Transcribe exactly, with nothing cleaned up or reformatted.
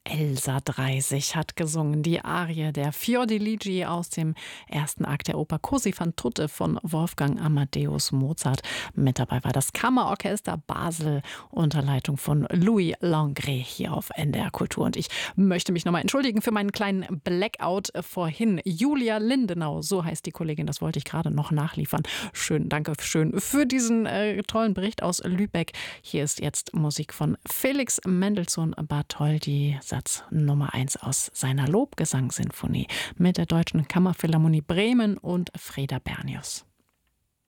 Elsa Dreisig hat gesungen, die Arie der Fiordiligi aus dem ersten Akt der Oper Così fan tutte von Wolfgang Amadeus Mozart. Mit dabei war das Kammerorchester Basel unter Leitung von Louis Langrée hier auf N D R Kultur. Und ich möchte mich nochmal entschuldigen für meinen kleinen Blackout vorhin. Julia Lindenau, so heißt die Kollegin, das wollte ich gerade noch nachliefern. Schön, danke schön für diesen äh, tollen Bericht aus Lübeck. Hier ist jetzt Musik von Felix Mendelssohn Bartholdy, Satz Nummer eins aus seiner Lobgesang-Sinfonie mit der Deutschen Kammerphilharmonie Bremen und Freda Bernius.